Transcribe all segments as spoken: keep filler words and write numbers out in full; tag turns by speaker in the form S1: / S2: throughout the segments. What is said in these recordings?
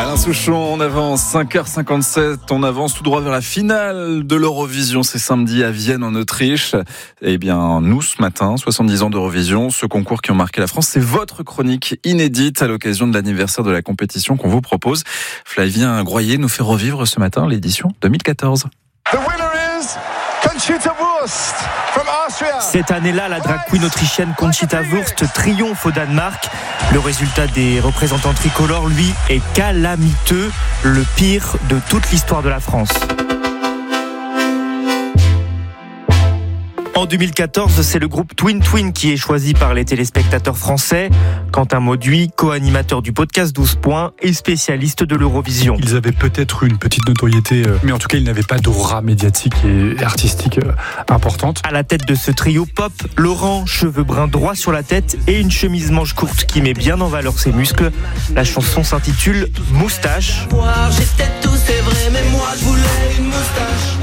S1: Alain Souchon, on avance cinq heures cinquante-sept, on avance tout droit vers la finale de l'Eurovision, c'est samedi à Vienne en Autriche. Eh bien, nous ce matin, soixante-dix ans d'Eurovision, ce concours qui ont marqué la France, c'est votre chronique inédite à l'occasion de l'anniversaire de la compétition qu'on vous propose. Flavien Groyer nous fait revivre ce matin l'édition deux mille quatorze.
S2: The winner is Conchita Wurst from Austria.
S3: Cette année-là, la drag queen autrichienne Conchita Wurst triomphe au Danemark. Le résultat des représentants tricolores, lui, est calamiteux, le pire de toute l'histoire de la France. En deux mille quatorze, c'est le groupe Twin Twin qui est choisi par les téléspectateurs français. Quentin Mauduit, co-animateur du podcast douze points et spécialiste de l'Eurovision.
S4: Ils avaient peut-être une petite notoriété, mais en tout cas, ils n'avaient pas d'aura médiatique et artistique importante.
S3: À la tête de ce trio pop, Laurent, cheveux bruns droits sur la tête et une chemise manche courte qui met bien en valeur ses muscles. La chanson s'intitule Moustache.
S5: J'étais tout, c'est vrai, mais moi je voulais une moustache.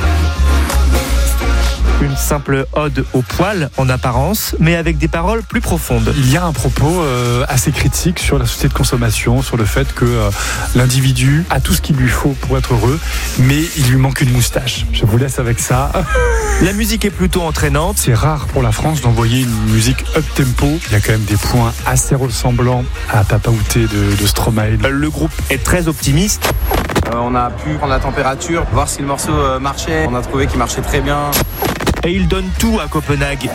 S3: Une simple ode au poil en apparence, mais avec des paroles plus profondes.
S4: Il y a un propos euh, assez critique sur la société de consommation, sur le fait que euh, l'individu a tout ce qu'il lui faut pour être heureux, mais il lui manque une moustache. Je vous laisse avec ça.
S3: La musique est plutôt entraînante.
S4: C'est rare pour la France d'envoyer une musique up-tempo. Il y a quand même des points assez ressemblants à Papa Outé de, de Stromae.
S3: Le groupe est très optimiste.
S6: Euh, on a pu prendre la température, voir si le morceau euh, marchait. On a trouvé qu'il marchait très bien.
S3: Et ils donnent tout à Copenhague.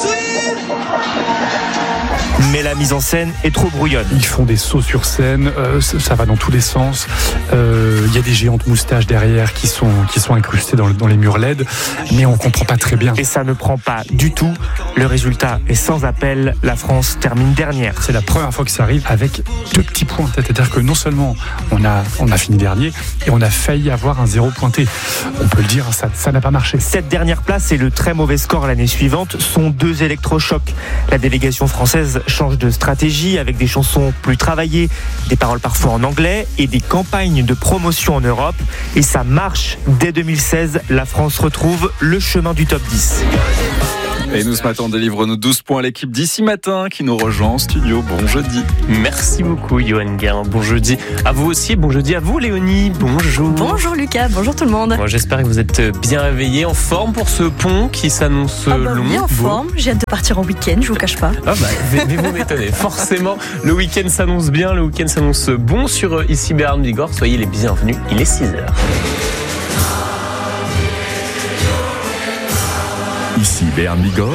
S3: Mais la mise en scène est trop brouillonne.
S4: Ils font des sauts sur scène, euh, ça, ça va dans tous les sens. Il euh, y a des géantes moustaches derrière qui sont, qui sont incrustées dans, dans les murs L E D, mais on ne comprend pas très bien.
S3: Et ça ne prend pas du tout. Le résultat est sans appel. La France termine dernière.
S4: C'est la première fois que ça arrive avec deux petits points. C'est-à-dire que non seulement on a, on a fini dernier, et on a failli avoir un zéro pointé. On peut le dire, ça, ça n'a pas marché.
S3: Cette dernière place et le très mauvais score l'année suivante sont deux électrochocs. La délégation française change de stratégie avec des chansons plus travaillées, des paroles parfois en anglais et des campagnes de promotion en Europe. Et ça marche. Dès deux mille seize, la France retrouve le chemin du top dix.
S1: Et nous ce matin, on délivre nos douze points à l'équipe d'ici matin qui nous rejoint en studio. Bon jeudi.
S7: Merci beaucoup Yoann Guin. Bon jeudi à vous aussi. Bon jeudi à vous Léonie. Bonjour.
S8: Bonjour Lucas. Bonjour tout le monde.
S7: Bon, j'espère que vous êtes bien réveillés, en forme pour ce pont qui s'annonce
S8: ah bah
S7: long.
S8: Oui, en forme. J'ai hâte de partir en week-end, je vous cache pas.
S7: Ah bah, mais vous m'étonnez. Forcément, le week-end s'annonce bien, le week-end s'annonce bon sur ici Béarn Bigorre. Soyez les bienvenus. Il est six heures.
S9: Ici Béarn Bigorre.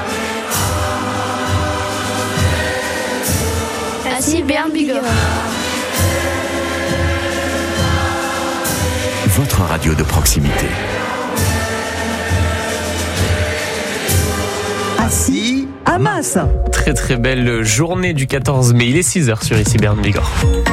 S10: Ici Béarn Bigorre.
S9: Votre radio de proximité.
S11: Assis à Masse.
S7: Très très belle journée du quatorze mai. Il est six heures sur ici Béarn Bigorre.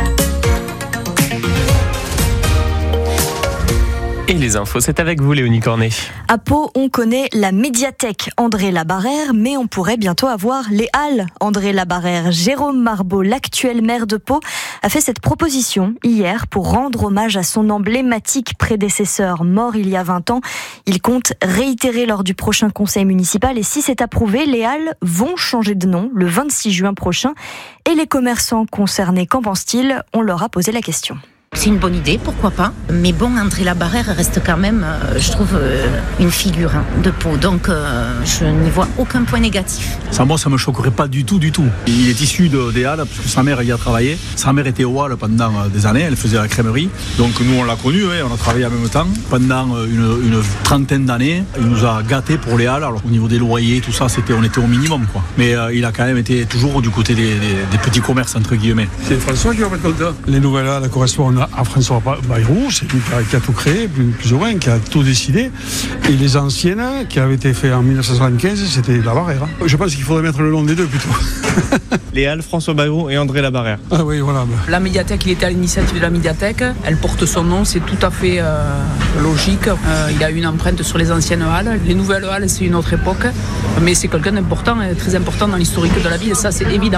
S7: Et les infos, c'est avec vous Léonie Cornet.
S8: À Pau, on connaît la médiathèque André Labarrère, mais on pourrait bientôt avoir les Halles André Labarrère. Jérôme Marbeau, l'actuel maire de Pau, a fait cette proposition hier pour rendre hommage à son emblématique prédécesseur mort il y a vingt ans. Il compte réitérer lors du prochain conseil municipal et si c'est approuvé, les Halles vont changer de nom le vingt-six juin prochain. Et les commerçants concernés, qu'en pensent-ils ? On leur a posé la question.
S12: C'est une bonne idée, pourquoi pas. Mais bon, André Labarrère reste quand même, euh, je trouve, euh, une figure hein, de Pau. Donc, euh, je n'y vois aucun point négatif.
S13: Ça, moi, ça me choquerait pas du tout, du tout. Il est issu de, des Halles, parce que sa mère y a travaillé. Sa mère était aux Halles pendant des années, elle faisait la crèmerie. Donc, nous, on l'a connu, hein, on a travaillé en même temps. Pendant une, une trentaine d'années, il nous a gâtés pour les Halles. Alors, au niveau des loyers, tout ça, c'était, on était au minimum, quoi. Mais euh, il a quand même été toujours du côté des, des, des petits commerces, entre guillemets.
S14: C'est François qui va mettre le Les nouvelles Halles correspondent à François Bayrou, c'est lui qui a tout créé, plus, plus ou moins, qui a tout décidé. Et les anciennes, qui avaient été faites en dix-neuf cent soixante-quinze, c'était Labarrère. Je pense qu'il faudrait mettre le nom des deux plutôt.
S15: Les Halles, François Bayrou et André Labarrère.
S14: Ah oui, voilà.
S16: La médiathèque, il était à l'initiative de la médiathèque. Elle porte son nom, c'est tout à fait euh, logique. Euh, il a une empreinte sur les anciennes Halles. Les nouvelles Halles, c'est une autre époque. Mais c'est quelqu'un d'important, très important dans l'historique de la ville, ça c'est évident.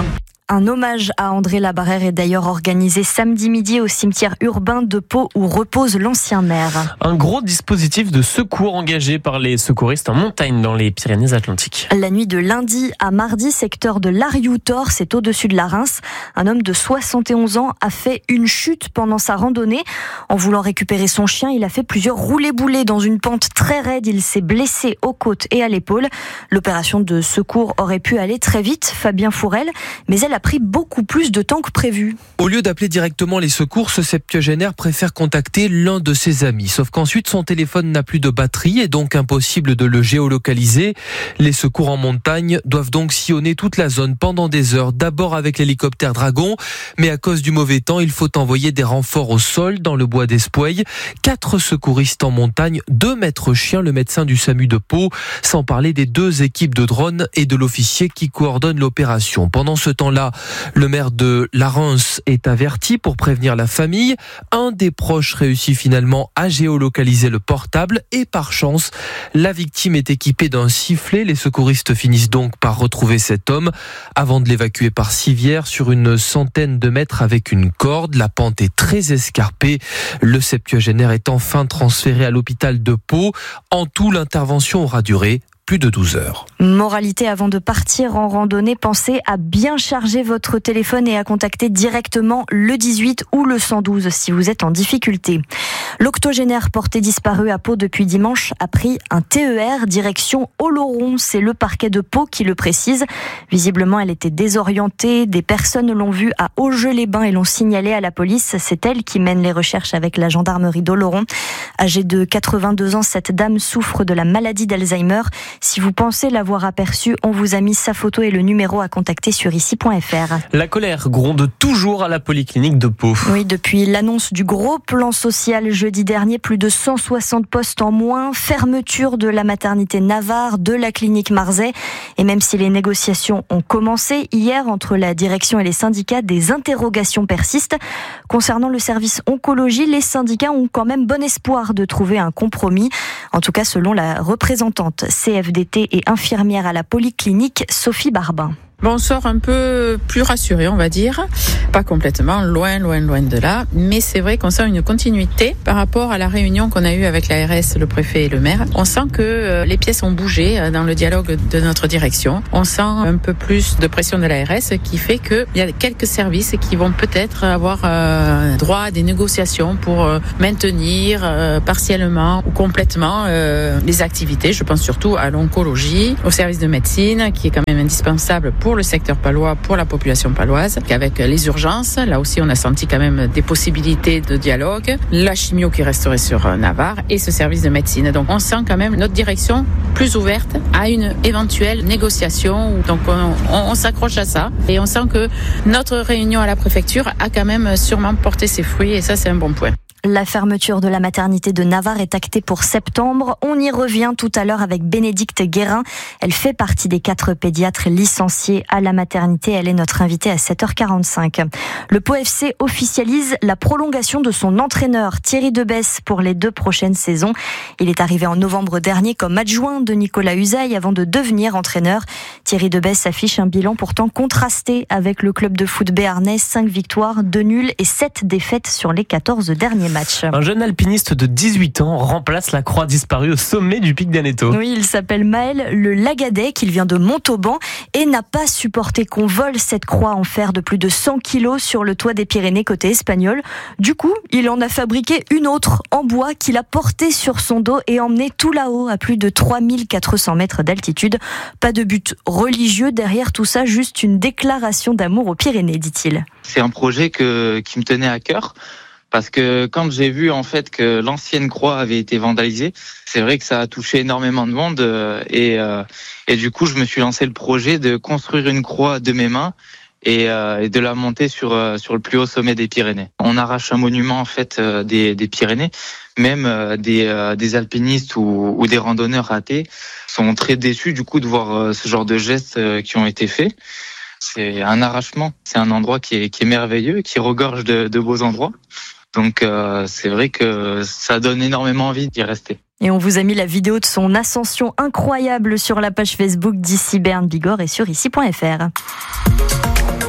S8: Un hommage à André Labarrère est d'ailleurs organisé samedi midi au cimetière urbain de Pau où repose l'ancien maire.
S7: Un gros dispositif de secours engagé par les secouristes en montagne dans les Pyrénées-Atlantiques.
S8: La nuit de lundi à mardi, secteur de Larioutor, c'est au-dessus de la Reims. Un homme de soixante et onze ans a fait une chute pendant sa randonnée. En voulant récupérer son chien, il a fait plusieurs roulés-boulés dans une pente très raide. Il s'est blessé aux côtes et à l'épaule. L'opération de secours aurait pu aller très vite, Fabien Fourel, mais elle a pris beaucoup plus de temps que prévu.
S10: Au lieu d'appeler directement les secours, ce septuagénaire préfère contacter l'un de ses amis. Sauf qu'ensuite, son téléphone n'a plus de batterie et donc impossible de le géolocaliser. Les secours en montagne doivent donc sillonner toute la zone pendant des heures, d'abord avec l'hélicoptère Dragon, mais à cause du mauvais temps, il faut envoyer des renforts au sol dans le bois d'Espoueil. Quatre secouristes en montagne, deux maîtres chiens, le médecin du SAMU de Pau, sans parler des deux équipes de drones et de l'officier qui coordonne l'opération. Pendant ce temps-là, le maire de la Reims est averti pour prévenir la famille. Un des proches réussit finalement à géolocaliser le portable et par chance, la victime est équipée d'un sifflet. Les secouristes finissent donc par retrouver cet homme avant de l'évacuer par civière sur une centaine de mètres avec une corde. La pente est très escarpée. Le septuagénaire est enfin transféré à l'hôpital de Pau. En tout, l'intervention aura duré plus de douze heures.
S8: Moralité, avant de partir en randonnée, pensez à bien charger votre téléphone et à contacter directement le dix-huit ou le cent douze si vous êtes en difficulté. L'octogénaire porté disparu à Pau depuis dimanche a pris un T E R direction Oloron. C'est le parquet de Pau qui le précise. Visiblement, elle était désorientée. Des personnes l'ont vue à Augeux-les-Bains et l'ont signalé à la police. C'est elle qui mène les recherches avec la gendarmerie d'Oloron. Âgée de quatre-vingt-deux ans, cette dame souffre de la maladie d'Alzheimer. Si vous pensez l'avoir aperçue, on vous a mis sa photo et le numéro à contacter sur ici point f r.
S7: La colère gronde toujours à la polyclinique de Pau.
S8: Oui, depuis l'annonce du gros plan social jeudi dernier, plus de cent soixante postes en moins, fermeture de la maternité Navarre, de la clinique Marzay. Et même si les négociations ont commencé hier entre la direction et les syndicats, des interrogations persistent. Concernant le service oncologie, les syndicats ont quand même bon espoir de trouver un compromis. En tout cas, selon la représentante C F D T et infirmière à la polyclinique, Sophie Barbin.
S16: Bon, on sort un peu plus rassuré, on va dire. Pas complètement, loin, loin, loin de là. Mais c'est vrai qu'on sent une continuité par rapport à la réunion qu'on a eue avec l'A R S, le préfet et le maire. On sent que les pièces ont bougé dans le dialogue de notre direction. On sent un peu plus de pression de l'A R S qui fait qu'il y a quelques services qui vont peut-être avoir euh, droit à des négociations pour euh, maintenir euh, partiellement ou complètement euh, les activités. Je pense surtout à l'oncologie, au service de médecine qui est quand même indispensable pour le secteur palois, pour la population paloise, qu'avec les urgences, là aussi on a senti quand même des possibilités de dialogue, la chimio qui resterait sur Navarre et ce service de médecine. Donc on sent quand même notre direction plus ouverte à une éventuelle négociation. Donc on, on, on s'accroche à ça et on sent que notre réunion à la préfecture a quand même sûrement porté ses fruits et ça c'est un bon point.
S8: La fermeture de la maternité de Navarre est actée pour septembre. On y revient tout à l'heure avec Bénédicte Guérin. Elle fait partie des quatre pédiatres licenciés à la maternité. Elle est notre invitée à sept heures quarante-cinq. Le Pau F C officialise la prolongation de son entraîneur Thierry Debesse pour les deux prochaines saisons. Il est arrivé en novembre dernier comme adjoint de Nicolas Usaï avant de devenir entraîneur. Thierry Debesse affiche un bilan pourtant contrasté avec le club de foot béarnais. cinq victoires, deux nuls et sept défaites sur les quatorze derniers match.
S7: Un jeune alpiniste de dix-huit ans remplace la croix disparue au sommet du pic d'Aneto.
S8: Oui, il s'appelle Maël Le Lagadec, il vient de Montauban et n'a pas supporté qu'on vole cette croix en fer de plus de cent kilos sur le toit des Pyrénées côté espagnol. Du coup, il en a fabriqué une autre en bois qu'il a portée sur son dos et emmené tout là-haut à plus de trois mille quatre cents mètres d'altitude. Pas de but religieux derrière tout ça, juste une déclaration d'amour aux Pyrénées, dit-il.
S17: C'est un projet que, qui me tenait à cœur. Parce que quand j'ai vu en fait que l'ancienne croix avait été vandalisée, c'est vrai que ça a touché énormément de monde et, euh, et du coup je me suis lancé le projet de construire une croix de mes mains et, euh, et de la monter sur sur le plus haut sommet des Pyrénées. On arrache un monument en fait des, des Pyrénées, même euh, des, euh, des alpinistes ou, ou des randonneurs ratés sont très déçus du coup de voir ce genre de gestes qui ont été faits. C'est un arrachement, c'est un endroit qui est, qui est merveilleux, qui regorge de, de beaux endroits. Donc euh, c'est vrai que ça donne énormément envie d'y rester.
S8: Et on vous a mis la vidéo de son ascension incroyable sur la page Facebook d'Ici Berne Bigorre et sur ici point f r.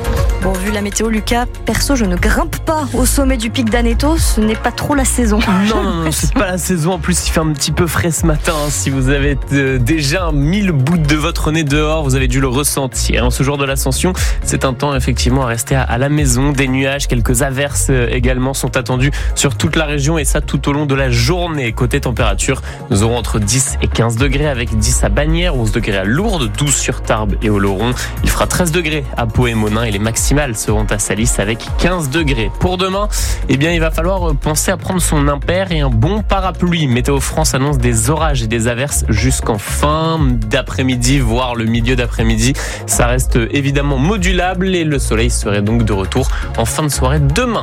S8: Bon, vu la météo, Lucas, perso, je ne grimpe pas au sommet du pic d'Aneto. Ce n'est pas trop la saison.
S7: Non, non, non, c'est pas la saison. En plus, il fait un petit peu frais ce matin. Si vous avez euh, déjà mis le bout de votre nez dehors, vous avez dû le ressentir. En ce jour de l'ascension, c'est un temps effectivement à rester à, à la maison. Des nuages, quelques averses euh, également sont attendus sur toute la région et ça tout au long de la journée. Côté température, nous aurons entre dix et quinze degrés avec dix à Bagnères, onze degrés à Lourdes, douze sur Tarbes et Oloron. Il fera treize degrés à Pau et Monin et les maximales seront à Salis avec quinze degrés. Pour demain, eh bien, il va falloir penser à prendre son impair et un bon parapluie. Météo France annonce des orages et des averses jusqu'en fin d'après-midi, voire le milieu d'après-midi. Ça reste évidemment modulable et le soleil serait donc de retour en fin de soirée demain.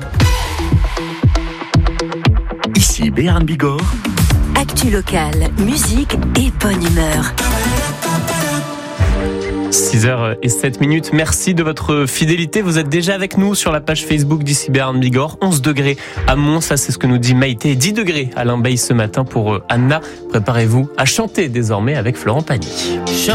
S9: Ici Béarn Bigorre.
S18: Actu locale, musique et bonne humeur.
S7: six heures sept minutes. Merci de votre fidélité. Vous êtes déjà avec nous sur la page Facebook d'Ici Béarn Bigorre. onze degrés à Mons, ça c'est ce que nous dit Maïté. dix degrés à Limbeil ce matin pour Anna. Préparez-vous à chanter désormais avec Florent Pagny.